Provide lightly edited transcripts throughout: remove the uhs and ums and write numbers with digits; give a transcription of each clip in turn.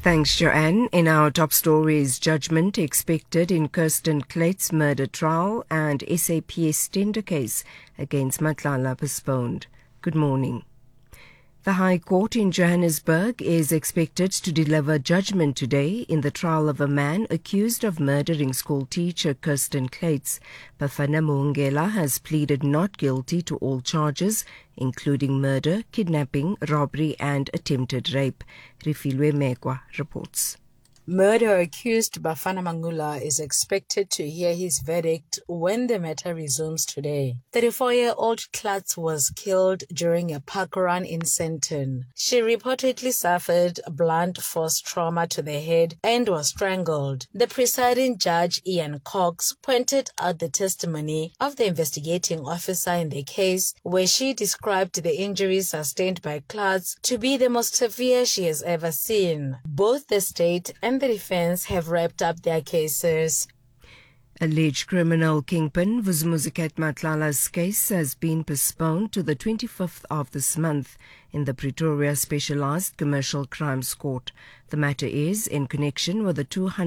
Thanks, Joanne. In our top stories, judgment expected in Kirsten Kleit's murder trial and SAPS tender case against Matlala postponed. Good morning. The High Court in Johannesburg is expected to deliver judgment today in the trial of a man accused of murdering school teacher Kirsten Kleitz. Bafana Muongela has pleaded not guilty to all charges, including murder, kidnapping, robbery and attempted rape. Rifilwe Megwa reports. Murder accused Bafana Mangula is expected to hear his verdict when the matter resumes today. 34-year-old Klatz was killed during a park run in Sandton. She reportedly suffered blunt force trauma to the head and was strangled. The presiding judge, Ian Cox, pointed out the testimony of the investigating officer in the case, where she described the injuries sustained by Klatz to be the most severe she has ever seen. Both the state and the defense have wrapped up their cases. Alleged criminal kingpin Vusumuzikat Matlala's case has been postponed to the 25th of this month in the Pretoria Specialised Commercial Crimes Court. The matter is in connection with the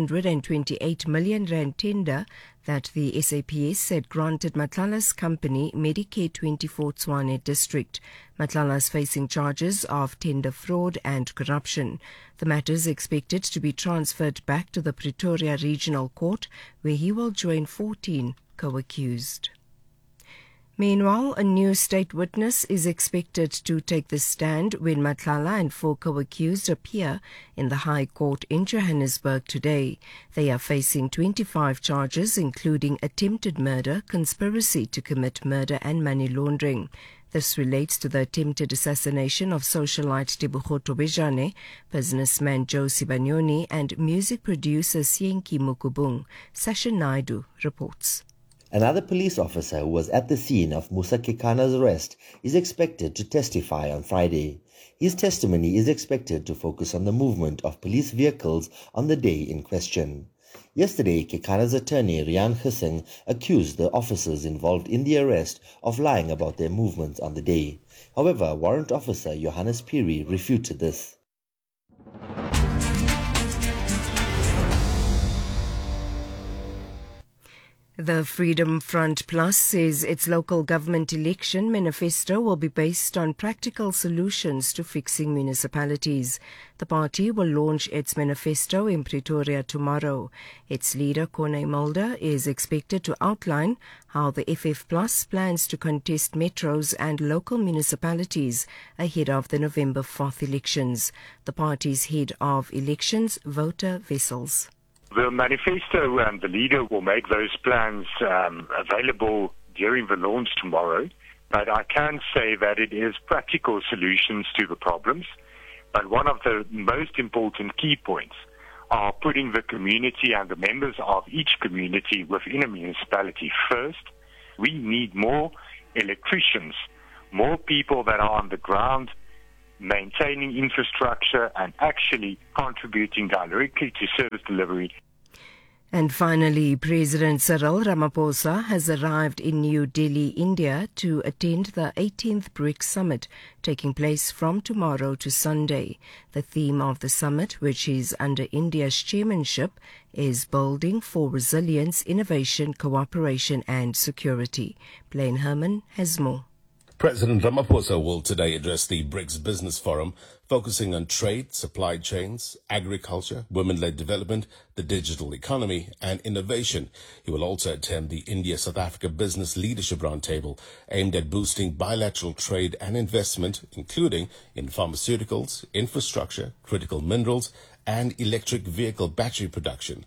228 million rand tender that the SAPS had granted Matlala's company Medicare 24 Tshwane District. Matlala is facing charges of tender fraud and corruption. The matter is expected to be transferred back to the Pretoria Regional Court, where he will join 14 co-accused. Meanwhile, a new state witness is expected to take the stand when Matlala and 4 co-accused appear in the High Court in Johannesburg today. They are facing 25 charges, including attempted murder, conspiracy to commit murder and money laundering. This relates to the attempted assassination of socialite Tebogo Tobejane, businessman Joe Sibanyoni and music producer Sienki Mukubung. Sasha Naidu reports. Another police officer who was at the scene of Musa Kekana's arrest is expected to testify on Friday. His testimony is expected to focus on the movement of police vehicles on the day in question. Yesterday, Kekana's attorney Rian Hissing accused the officers involved in the arrest of lying about their movements on the day. However, warrant officer Johannes Piri refuted this. The Freedom Front Plus says its local government election manifesto will be based on practical solutions to fixing municipalities. The party will launch its manifesto in Pretoria tomorrow. Its leader, Corne Mulder, is expected to outline how the FF Plus plans to contest metros and local municipalities ahead of the November 4th elections. The party's head of elections, Wouter Wessels. The manifesto and the leader will make those plans available during the launch tomorrow, but I can say that it is practical solutions to the problems. But one of the most important key points are putting the community and the members of each community within a municipality first. We need more electricians, more people that are on the ground maintaining infrastructure and actually contributing directly to service delivery. And finally, President Cyril Ramaphosa has arrived in New Delhi, India to attend the 18th BRICS Summit, taking place from tomorrow to Sunday. The theme of the summit, which is under India's chairmanship, is Building for Resilience, Innovation, Cooperation and Security. Blaine Herman has more. President Ramaphosa will today address the BRICS Business Forum, focusing on trade, supply chains, agriculture, women-led development, the digital economy, and innovation. He will also attend the India-South Africa Business Leadership Roundtable, aimed at boosting bilateral trade and investment, including in pharmaceuticals, infrastructure, critical minerals, and electric vehicle battery production.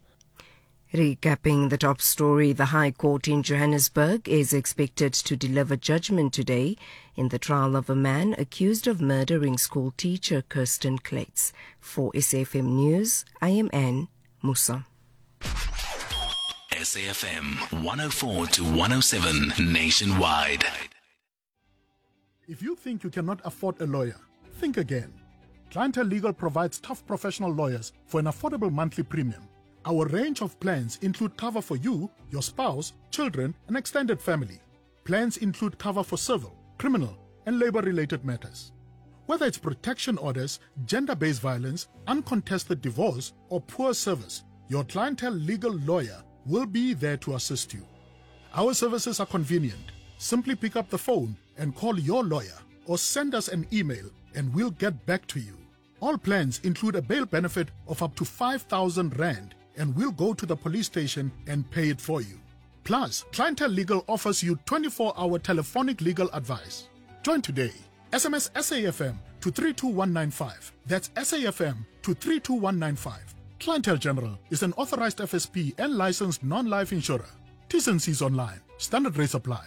Recapping the top story, the High Court in Johannesburg is expected to deliver judgment today in the trial of a man accused of murdering school teacher Kirsten Kleitz. For SAFM News, I am Anne Musa. SAFM 104 to 107 nationwide. If you think you cannot afford a lawyer, think again. Clientele Legal provides tough professional lawyers for an affordable monthly premium. Our range of plans include cover for you, your spouse, children, and extended family. Plans include cover for civil, criminal, and labor-related matters. Whether it's protection orders, gender-based violence, uncontested divorce, or poor service, your Clientele legal lawyer will be there to assist you. Our services are convenient. Simply pick up the phone and call your lawyer or send us an email and we'll get back to you. All plans include a bail benefit of up to 5,000 Rand and we'll go to the police station and pay it for you. Plus, Clientele Legal offers you 24-hour telephonic legal advice. Join today. SMS SAFM to 32195. That's SAFM to 32195. Clientele General is an authorized FSP and licensed non-life insurer. T's and C's online. Standard rates apply.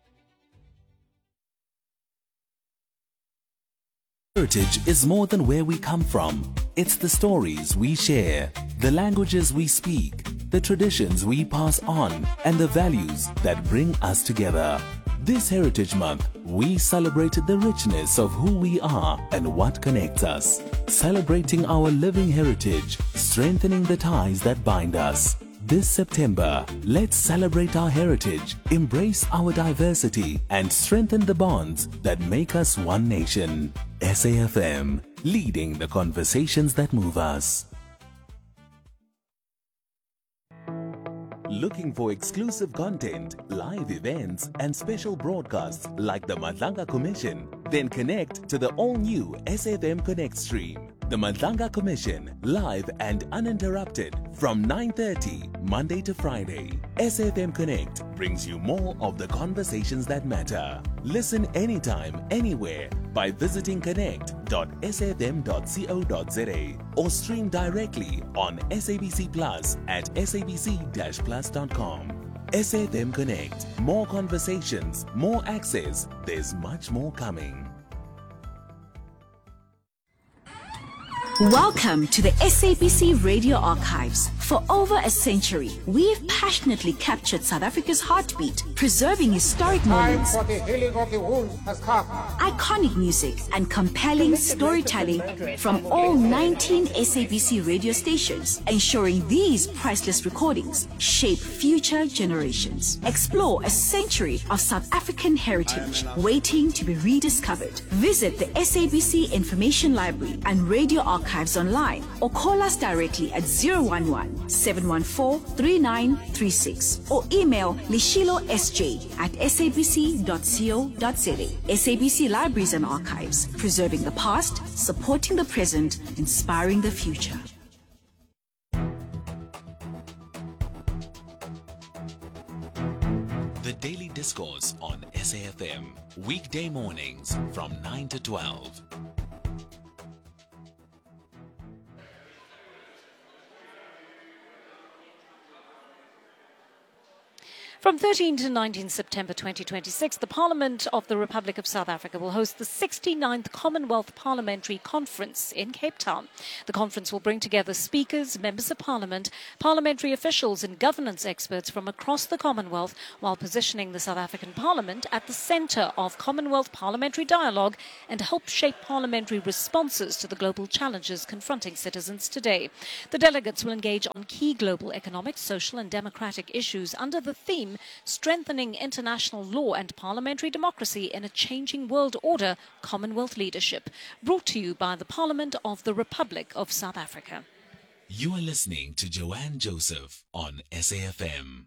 Heritage is more than where we come from. It's the stories we share, the languages we speak, the traditions we pass on, and the values that bring us together. This Heritage Month, we celebrate the richness of who we are and what connects us. Celebrating our living heritage, strengthening the ties that bind us. This September, let's celebrate our heritage, embrace our diversity, and strengthen the bonds that make us one nation. SAFM, leading the conversations that move us. Looking for exclusive content, live events, and special broadcasts like the Madlanga Commission? Then connect to the all-new SAFM Connect stream. The Madlanga Commission, live and uninterrupted from 9:30 Monday to Friday. SAFM Connect brings you more of the conversations that matter. Listen anytime, anywhere by visiting connect.safm.co.za or stream directly on SABC Plus at sabc-plus.com. SAFM Connect. More conversations, more access. There's much more coming. Welcome to the SABC Radio Archives. For over a century, we've passionately captured South Africa's heartbeat, preserving historic moments, iconic music, and compelling storytelling from all 19 SABC radio stations, ensuring these priceless recordings shape future generations. Explore a century of South African heritage waiting to be rediscovered. Visit the SABC Information Library and Radio Archives online or call us directly at 011-714-3936 or email lishilosj@sabc.co.za. SABC Libraries and Archives, preserving the past, supporting the present, inspiring the future. The Daily Discourse on SAFM, weekday mornings from 9 to 12. From 13 to 19 September 2026, the Parliament of the Republic of South Africa will host the 69th Commonwealth Parliamentary Conference in Cape Town. The conference will bring together speakers, members of Parliament, parliamentary officials and governance experts from across the Commonwealth, while positioning the South African Parliament at the centre of Commonwealth parliamentary dialogue and help shape parliamentary responses to the global challenges confronting citizens today. The delegates will engage on key global economic, social and democratic issues under the theme Strengthening International Law and Parliamentary Democracy in a Changing World Order, Commonwealth Leadership. Brought to you by the Parliament of the Republic of South Africa. You are listening to Joanne Joseph on SAFM.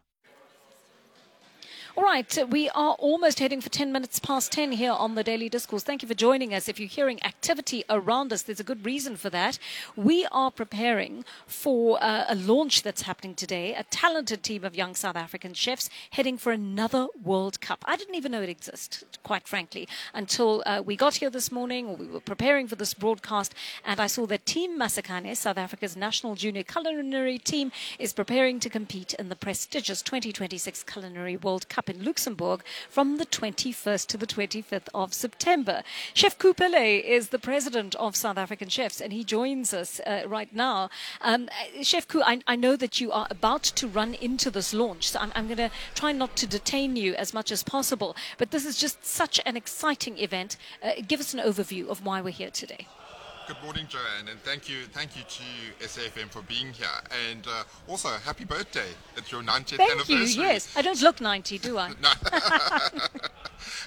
All right, we are almost heading for 10 minutes past 10 here on the Daily Discourse. Thank you for joining us. If you're hearing activity around us, there's a good reason for that. We are preparing for a launch that's happening today, a talented team of young South African chefs heading for another World Cup. I didn't even know it existed, quite frankly, until we got here this morning, or we were preparing for this broadcast, and I saw that Team Masakane, South Africa's national junior culinary team, is preparing to compete in the prestigious 2026 Culinary World Cup in Luxembourg from the 21st to the 25th of September. Chef Kupele is the president of South African Chefs, and he joins us right now. Chef Ku, I know that you are about to run into this launch, so I'm going to try not to detain you as much as possible, but this is just such an exciting event. Give us an overview of why we're here today. Good morning, Joanne, and thank you to SAFM for being here, and also happy birthday. It's your 90th anniversary. Thank you, yes. I don't look 90, do I? No.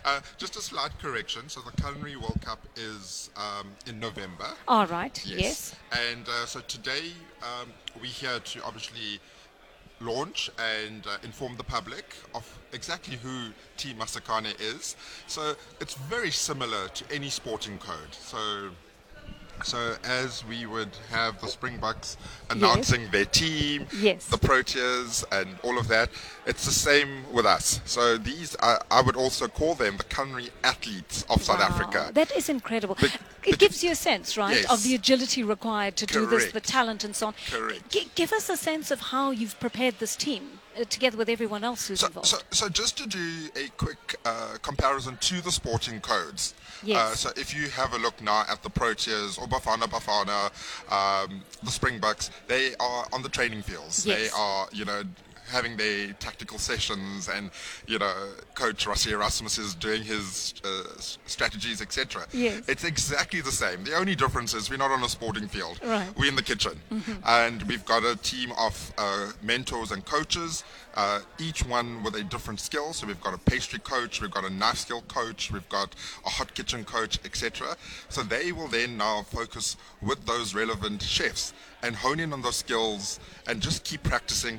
Just a slight correction. So the Culinary World Cup is in November. All right. Yes. And so today we're here to obviously launch and inform the public of exactly who Team Masakhane is. So it's very similar to any sporting code. So as we would have the Springboks announcing their team, the Proteas and all of that, it's the same with us. So these, I would also call them the culinary athletes of South Africa. That is incredible. It gives you a sense, right, Yes. of the agility required to do this, the Correct. talent and so on. Correct. Give us a sense of how you've prepared this team together with everyone else who's involved. So just to do a quick comparison to the sporting codes. Yes. So if you have a look now at the Proteas or Bafana, the Springboks, they are on the training fields. Yes. They are, having their tactical sessions, and Coach Rassie Erasmus is doing his strategies, etc. Yes. It's exactly the same. The only difference is we're not on a sporting field. Right. We're in the kitchen, and we've got a team of mentors and coaches, each one with a different skill. So we've got a pastry coach, we've got a knife skill coach, we've got a hot kitchen coach, etc. So they will then now focus with those relevant chefs and hone in on those skills and just keep practicing.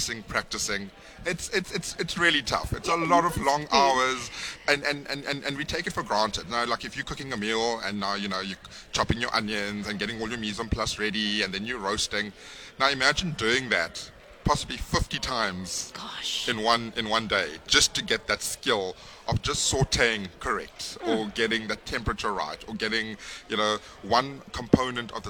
It's really tough. It's a lot of long hours, and we take it for granted. Now, like if you're cooking a meal and now you're chopping your onions and getting all your mise en place ready, and then you're roasting. Now imagine doing that possibly 50 times in one day just to get that skill of just sautéing correct, or getting the temperature right, or getting one component of the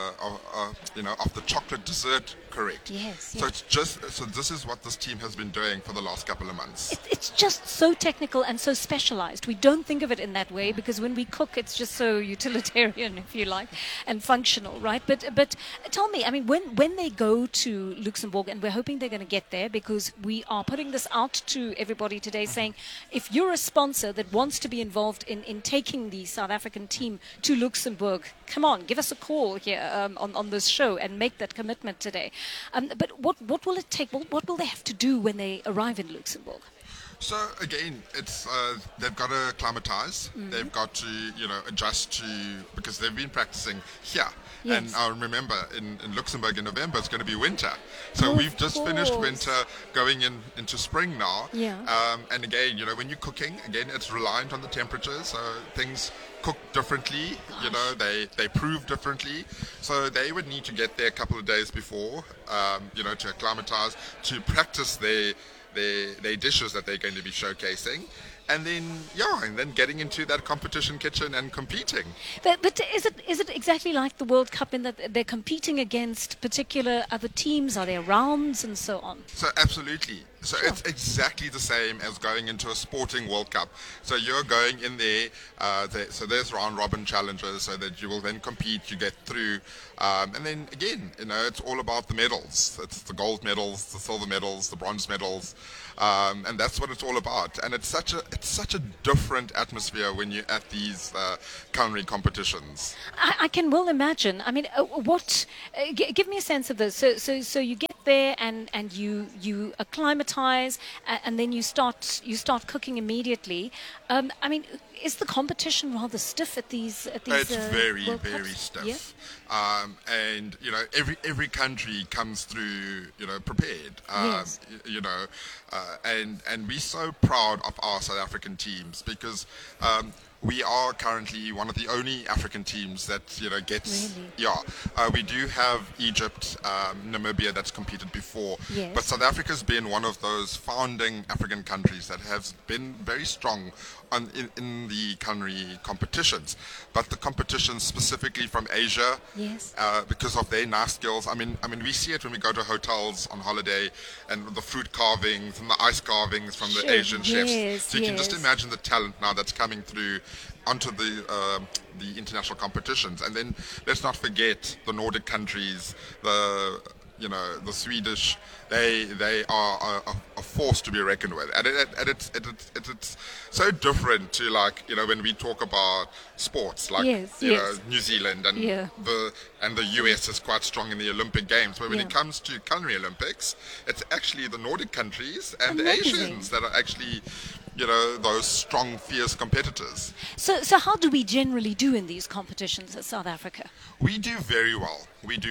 of the chocolate dessert correct. Yes. So it's just this is what this team has been doing for the last couple of months. It's just so technical and so specialized. We don't think of it in that way because when we cook, it's just so utilitarian, if you like, and functional, right? But tell me, I mean, when they go to Luxembourg, and we're hoping they're going to get there because we are putting this out to everybody today, saying if you're a sponsor that wants to be involved in taking the South African team to Luxembourg, come on, give us a call here on this show and make that commitment today. But what will it take? What will they have to do when they arrive in Luxembourg? So again, it's they've got to acclimatize. They've got to adjust to, because they've been practicing here. Yes. And I remember in Luxembourg in November it's going to be winter. So we've just finished winter, going into spring now. Yeah. And again, when you're cooking, again it's reliant on the temperature. So things cook differently. They prove differently. So they would need to get there a couple of days before, to acclimatize, to practice their dishes that they're going to be showcasing, and then getting into that competition kitchen and competing. But is it exactly like the World Cup in that they're competing against particular other teams? Are there rounds and so on? So absolutely. So it's exactly the same as going into a sporting World Cup. So you're going in there, so there's round robin challenges, so that you will then compete, you get through, and then again, it's all about the medals. It's the gold medals, the silver medals, the bronze medals, and that's what it's all about. And it's such a different atmosphere when you're at these culinary competitions. I can well imagine. I mean, give me a sense of this. So you get there and you acclimatize, and then you start cooking immediately. I mean, is the competition rather stiff at these? It's very World very Cups? stiff. Yeah? And every country comes through prepared. Yes. And we're so proud of our South African teams because. We are currently one of the only African teams that gets. Really? Yeah, we do have Egypt, Namibia that's competed before, Yes. but South Africa's been one of those founding African countries that has been very strong in the culinary competitions. But the competitions specifically from Asia, Yes. because of their knife skills. I mean, we see it when we go to hotels on holiday, and the fruit carvings and the ice carvings from the Sure. Asian chefs. Yes, So you can just yes. imagine the talent now that's coming through onto the international competitions. And then let's not forget the Nordic countries, the Swedish, they are a force to be reckoned with, and it's so different to when we talk about sports New Zealand and the US is quite strong in the Olympic Games, but when it comes to Culinary Olympics, it's actually the Nordic countries and the Asians that are actually those strong, fierce competitors. So how do we generally do in these competitions at South Africa? We do very well.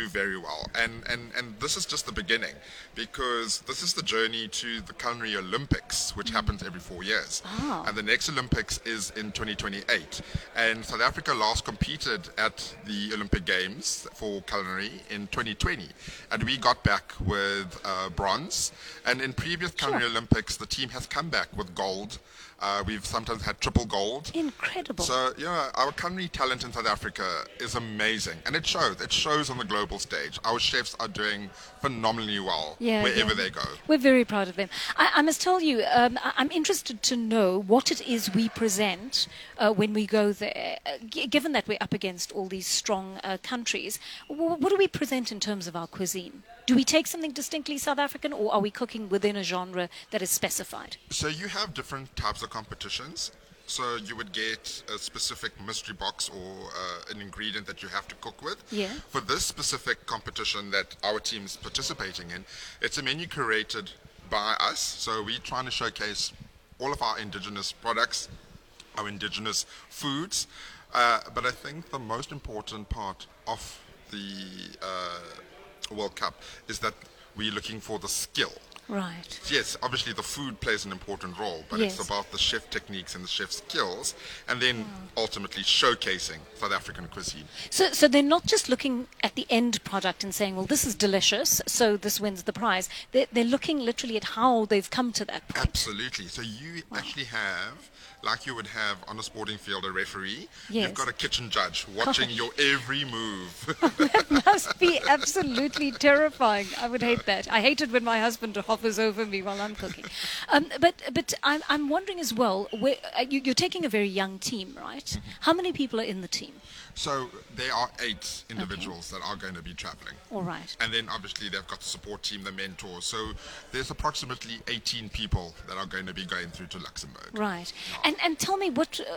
And this is just the beginning, because this is the journey to the Culinary Olympics, which happens every 4 years. And the next Olympics is in 2028. And South Africa last competed at the Olympic Games for culinary in 2020. And we got back with bronze. And in previous Culinary Olympics, the team has come back with gold. We've sometimes had triple gold. Incredible. So, our culinary talent in South Africa is amazing. And it shows. It shows on the global stage. Our chefs are doing phenomenally well wherever they go. We're very proud of them. I must tell you, I'm interested to know what it is we present when we go there. Given that we're up against all these strong countries, what do we present in terms of our cuisine? Do we take something distinctly South African, or are we cooking within a genre that is specified? So you have different types of competitions. So you would get a specific mystery box or an ingredient that you have to cook with. For this specific competition that our team is participating in, it's a menu curated by us. So we're trying to showcase all of our indigenous products, our indigenous foods. But I think the most important part of the World Cup is that we're looking for the skill. Right. Yes, obviously the food plays an important role, but it's about the chef techniques and the chef skills, and then ultimately showcasing South African cuisine. So they're not just looking at the end product and saying, well, this is delicious, so this wins the prize. They're looking literally at how they've come to that point. Absolutely. So you actually have, like you would have on a sporting field, a referee. You've got a kitchen judge watching your every move. That must be absolutely terrifying. I would hate that. I hate it when my husband hovers over me while I'm cooking. But I'm wondering as well, you're taking a very young team, right? How many people are in the team? So there are 8 individuals that are going to be traveling. All right. And then obviously they've got the support team, the mentors. So there's approximately 18 people that are going to be going through to Luxembourg. Right. And tell me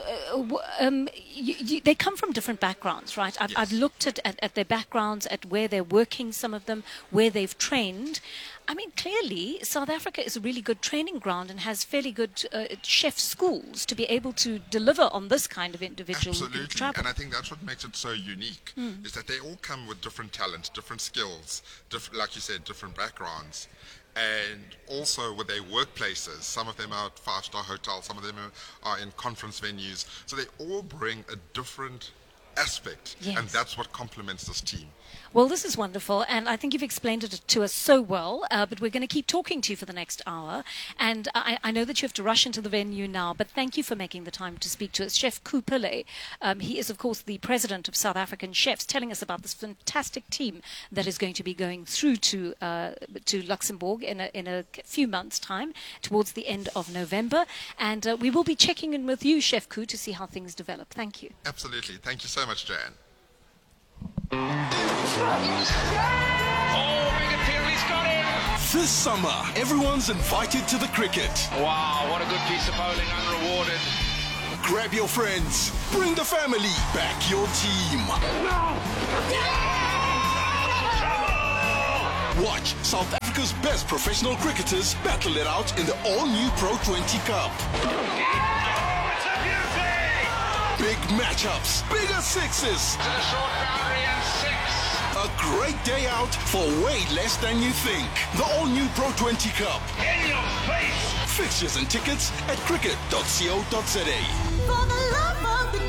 they come from different backgrounds, right? I've looked at their backgrounds, at where they're working, some of them, where they've trained. I mean, clearly, South Africa is a really good training ground and has fairly good chef schools to be able to deliver on this kind of individual travel. And I think that's what makes it so unique, is that they all come with different talents, different skills, like you said, different backgrounds. And also with their workplaces. Some of them are at 5-star hotels, some of them are in conference venues. So they all bring a different aspect, and that's what complements this team. Well, this is wonderful, and I think you've explained it to us so well, but we're going to keep talking to you for the next hour, and I know that you have to rush into the venue now, but thank you for making the time to speak to us. Chef Koo Pillay, he is, of course, the president of South African Chefs, telling us about this fantastic team that is going to be going through to Luxembourg in a few months' time, towards the end of November, and we will be checking in with you, Chef Koo, to see how things develop. Thank you. Absolutely. Thank you so much, Joanne. This summer, everyone's invited to the cricket. Wow, what a good piece of bowling, unrewarded. Grab your friends, bring the family, back your team. Watch South Africa's best professional cricketers battle it out in the all-new Pro 20 Cup. Big matchups, bigger sixes. To the short boundary and 6. A great day out for way less than you think. The all-new Pro 20 Cup. In your face! Fixtures and tickets at cricket.co.za. For the love of the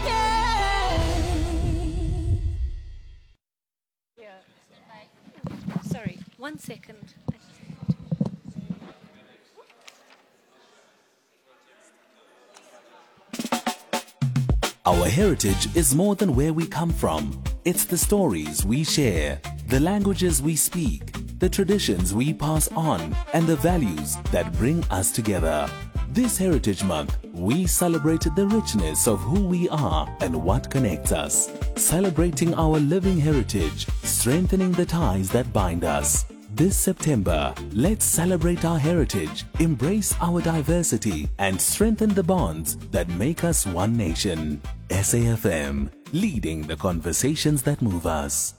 game. Sorry, 1 second. Our heritage is more than where we come from. It's the stories we share, the languages we speak, the traditions we pass on, and the values that bring us together. This Heritage Month, we celebrated the richness of who we are and what connects us. Celebrating our living heritage, strengthening the ties that bind us. This September, let's celebrate our heritage, embrace our diversity, and strengthen the bonds that make us one nation. SAFM, leading the conversations that move us.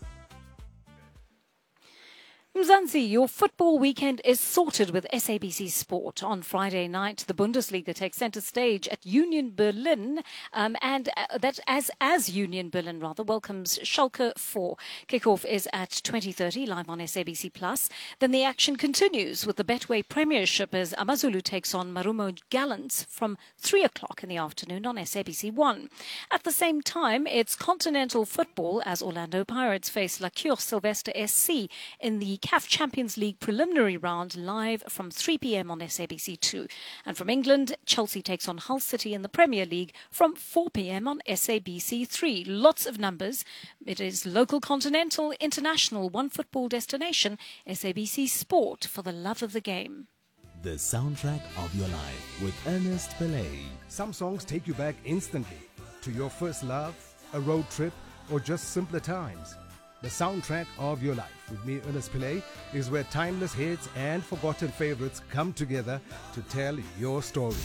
Mzansi, your football weekend is sorted with SABC Sport. On Friday night, the Bundesliga takes center stage at Union Berlin, and that as Union Berlin welcomes Schalke 4. Kickoff is at 20:30 live on SABC Plus. Then the action continues with the Betway Premiership as Amazulu takes on Marumo Gallants from 3 o'clock in the afternoon on SABC 1. At the same time, it's continental football as Orlando Pirates face La Cure Sylvester SC in the CAF Champions League preliminary round live from 3 p.m. on SABC 2. And from England, Chelsea takes on Hull City in the Premier League from 4 p.m. on SABC 3. Lots of numbers. It is local, continental, international, one football destination, SABC Sport, for the love of the game. The soundtrack of your life with Ernest Pillay. Some songs take you back instantly to your first love, a road trip, or just simpler times. The soundtrack of your life with me, Ernest Pillay, is where timeless hits and forgotten favorites come together to tell your story.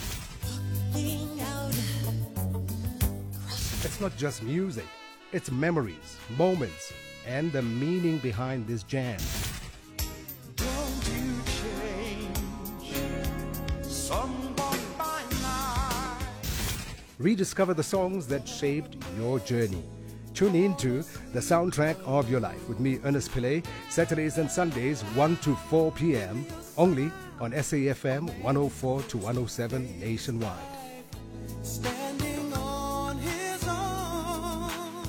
It's not just music, it's memories, moments, and the meaning behind this jam. Don't you change someone by night. Rediscover the songs that shaped your journey. Tune in to The Soundtrack of Your Life with me, Ernest Pillay, Saturdays and Sundays, 1 to 4 p.m., only on SAFM 104 to 107 nationwide. Standing on his own.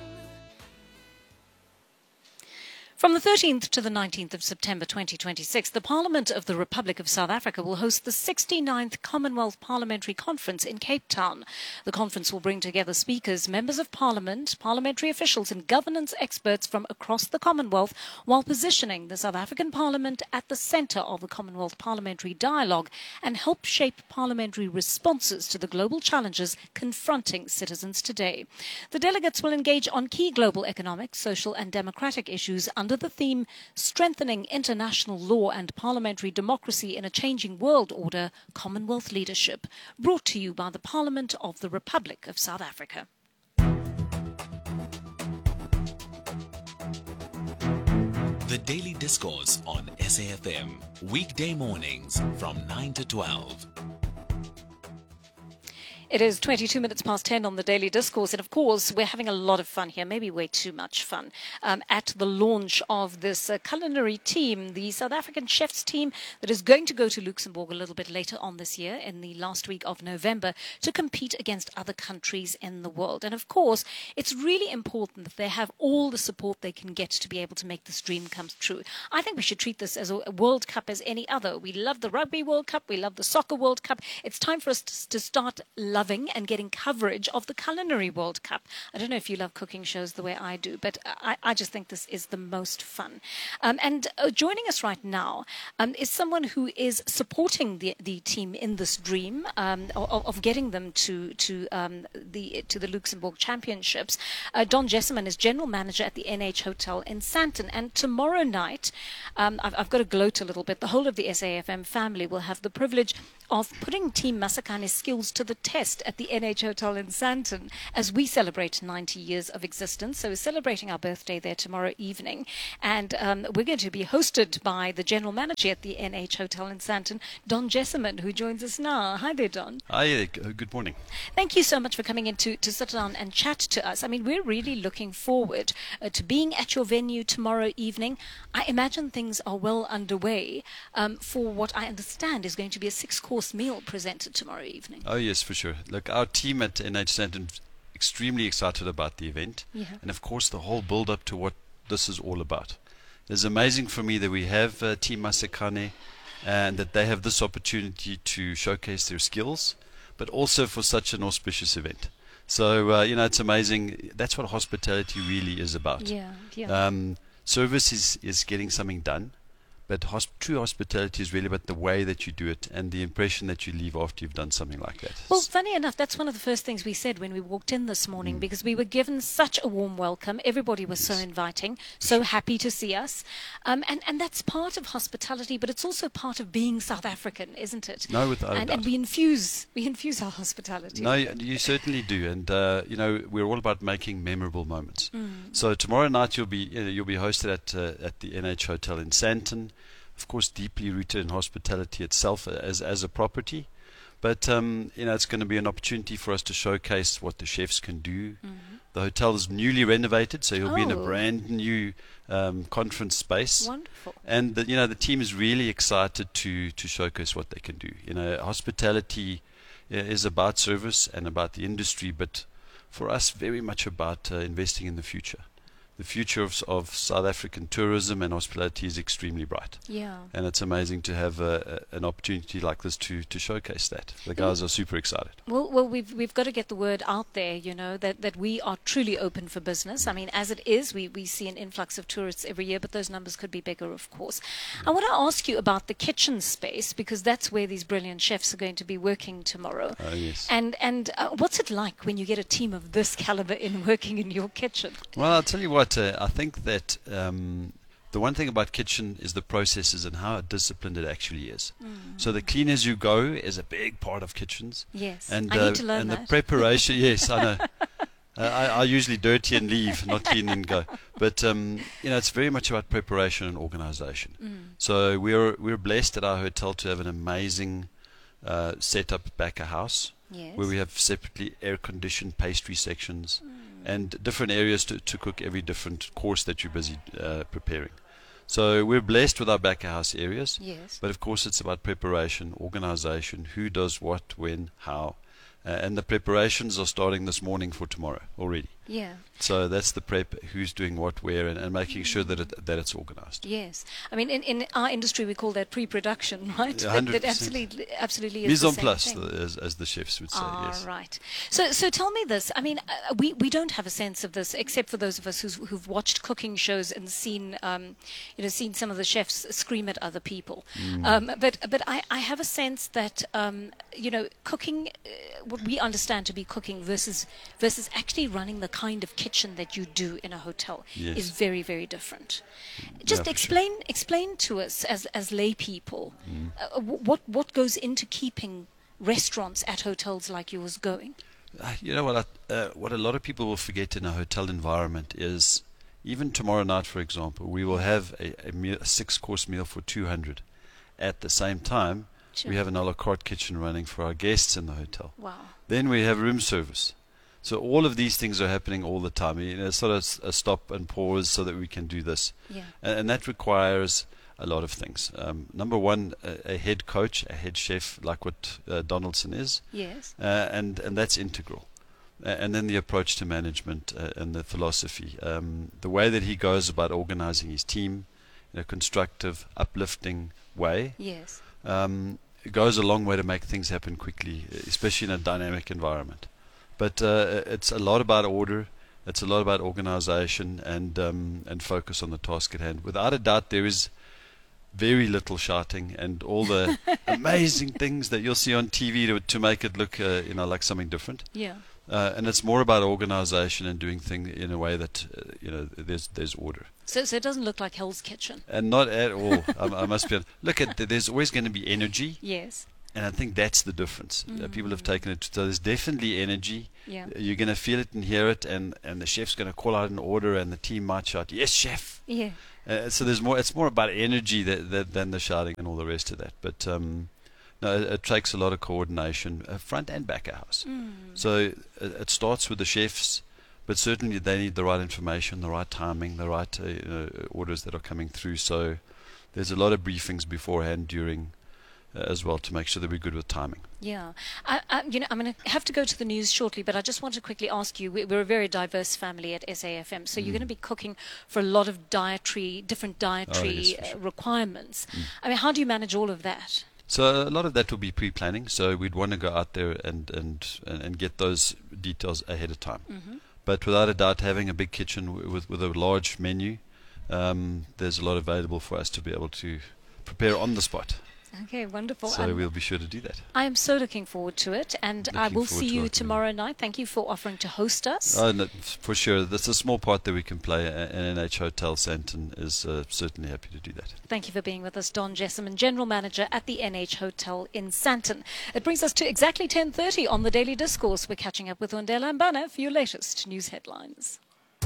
From the 13th to the 19th of September 2026, the Parliament of the Republic of South Africa will host the 69th Commonwealth Parliamentary Conference in Cape Town. The conference will bring together speakers, members of Parliament, parliamentary officials and governance experts from across the Commonwealth, while positioning the South African Parliament at the centre of the Commonwealth parliamentary dialogue and help shape parliamentary responses to the global challenges confronting citizens today. The delegates will engage on key global economic, social and democratic issues under the theme Strengthening International Law and Parliamentary Democracy in a Changing World Order, Commonwealth Leadership, brought to you by the Parliament of the Republic of South Africa. The Daily Discourse on SAFM, weekday mornings from 9 to 12. It is 22 minutes past 10 on the Daily Discourse, and of course we're having a lot of fun here, maybe way too much fun, at the launch of this culinary team, the South African chefs team that is going to go to Luxembourg a little bit later on this year in the last week of November to compete against other countries in the world. And of course it's really important that they have all the support they can get to be able to make this dream come true. I think we should treat this as a World Cup as any other. We love the Rugby World Cup, we love the Soccer World Cup. It's time for us to start loving and getting coverage of the Culinary World Cup. I don't know if you love cooking shows the way I do, but I just think this is the most fun. And joining us right now is someone who is supporting the team in this dream of getting them to the Luxembourg Championships. Don Jesseman is General Manager at the NH Hotel in Sandton. And tomorrow night, I've got to gloat a little bit, the whole of the SAFM family will have the privilege of putting Team Masakane's skills to the test at the NH Hotel in Sandton as we celebrate 90 years of existence. So we're celebrating our birthday there tomorrow evening. And we're going to be hosted by the General Manager at the NH Hotel in Sandton, Don Jesseman, who joins us now. Hi there, Don. Hi, good morning. Thank you so much for coming in to sit down and chat to us. I mean, we're really looking forward to being at your venue tomorrow evening. I imagine things are well underway for what I understand is going to be a 6-course meal presented tomorrow evening. Oh yes, for sure. Look, our team at NH Sandton is extremely excited about the event, and of course the whole build up to what this is all about. It's amazing for me that we have Team Masakane and that they have this opportunity to showcase their skills, but also for such an auspicious event. So it's amazing. That's what hospitality really is about. Yeah. Service is getting something done, But true hospitality is really about the way that you do it and the impression that you leave after you've done something like that. Well, funny enough, that's one of the first things we said when we walked in this morning, because we were given such a warm welcome. Everybody was so inviting, so happy to see us. And that's part of hospitality, but it's also part of being South African, isn't it? No, without a doubt. And we infuse our hospitality. No, you certainly do. And, we're all about making memorable moments. So tomorrow night you'll be hosted at the NH Hotel in Sandton. Of course, deeply rooted in hospitality itself as a property. But, it's going to be an opportunity for us to showcase what the chefs can do. The hotel is newly renovated, so you'll be in a brand new conference space. Wonderful. And, the team is really excited to showcase what they can do. Hospitality is about service and about the industry, but for us, very much about investing in the future. The future of South African tourism and hospitality is extremely bright. Yeah. And it's amazing to have an opportunity like this to showcase that. The guys are super excited. Well, we've got to get the word out there, that we are truly open for business. I mean, as it is, we see an influx of tourists every year, but those numbers could be bigger, of course. I want to ask you about the kitchen space, because that's where these brilliant chefs are going to be working tomorrow. Oh, yes. And what's it like when you get a team of this caliber in working in your kitchen? Well, I'll tell you what. I think that the one thing about kitchen is the processes and how disciplined it actually is. So the clean as you go is a big part of kitchens. Yes, and I need to learn and that. The preparation. Yes, I know. I usually dirty and leave, not clean and go. But it's very much about preparation and organization. So we're blessed at our hotel to have an amazing setup back a house. Yes. Where we have separately air-conditioned pastry sections and different areas to cook every different course that you're busy preparing. So we're blessed with our back-of-house areas. Yes. But of course it's about preparation, organization, who does what, when, how. And the preparations are starting this morning for tomorrow already. Yeah. So that's the prep, who's doing what, where, and making sure that it's organized. Yes. I mean, in our industry, we call that pre-production, right? 100%. That absolutely is Mise the en same place, thing. as the chefs would say, yes. Right. So tell me this. I mean, we don't have a sense of this, except for those of us who've watched cooking shows and seen some of the chefs scream at other people. But I have a sense that, cooking, what we understand to be cooking versus actually running the kind of kitchen that you do in a hotel is very, very different. Just explain to us as lay people what goes into keeping restaurants at hotels like yours going. You know what a lot of people will forget in a hotel environment is, even tomorrow night, for example, we will have a 6-course meal for 200. At the same time, we have an a la carte kitchen running for our guests in the hotel. Wow. Then we have room service. So all of these things are happening all the time. It's sort of a stop and pause so that we can do this. Yeah. And that requires a lot of things. Number one, a head coach, a head chef, like what Donaldson is. Yes. And that's integral. And then the approach to management and the philosophy. The way that he goes about organizing his team in a constructive, uplifting way. Yes. It goes a long way to make things happen quickly, especially in a dynamic environment. But it's a lot about order. It's a lot about organization and focus on the task at hand. Without a doubt, there is very little shouting and all the amazing things that you'll see on TV to make it look, like something different. Yeah. And it's more about organization and doing things in a way that there's order. So it doesn't look like Hell's Kitchen. And not at all. I must be. Look at. There's always going to be energy. Yes. And I think that's the difference. People have taken it. So there's definitely energy. Yeah. You're going to feel it and hear it, and the chef's going to call out an order, and the team might shout, "Yes, chef." Yeah. So there's more. It's more about energy than the shouting and all the rest of that. But no, it takes a lot of coordination, front and back of house. So it starts with the chefs, but certainly they need the right information, the right timing, the right orders that are coming through. So there's a lot of briefings beforehand, during, as well, to make sure that we're good with timing. Yeah. I'm going to have to go to the news shortly, but I just want to quickly ask you, we're a very diverse family at SAFM, so you're going to be cooking for a lot of different dietary requirements. I mean, how do you manage all of that? So a lot of that will be pre-planning. So we'd want to go out there and get those details ahead of time. But without a doubt, having a big kitchen with a large menu, there's a lot available for us to be able to prepare on the spot. Okay, wonderful. So we'll be sure to do that. I am so looking forward to it, and I will see you tomorrow night. Thank you for offering to host us. Oh, no, for sure. That's a small part that we can play, and NH Hotel Sandton is certainly happy to do that. Thank you for being with us, Don Jessamine, General Manager at the NH Hotel in Sandton. It brings us to exactly 10:30 on the Daily Discourse. We're catching up with Wandela Mbana for your latest news headlines.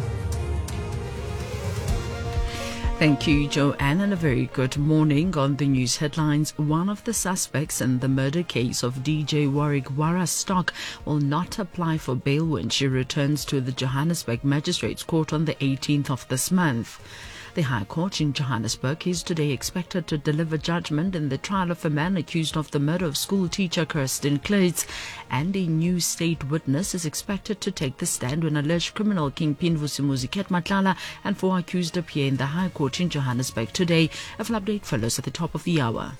Thank you, Joanne, and a very good morning. On the news headlines, one of the suspects in the murder case of DJ Warwick Warastock will not apply for bail when she returns to the Johannesburg Magistrates Court on the 18th of this month. The High Court in Johannesburg is today expected to deliver judgment in the trial of a man accused of the murder of school teacher Kirsten Klitz, and a new state witness is expected to take the stand when alleged criminal kingpin Vusumuzi Matlala and 4 accused appear in the High Court in Johannesburg today. A full update follows at the top of the hour.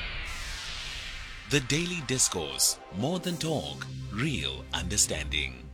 The Daily Discourse. More than talk, real understanding.